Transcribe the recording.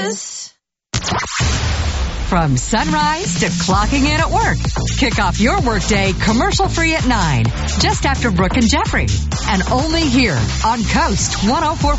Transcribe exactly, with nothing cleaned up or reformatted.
From sunrise to clocking in at work. Kick off your workday commercial-free at nine, just after Brooke and Jeffrey. And only here on Coast one oh four.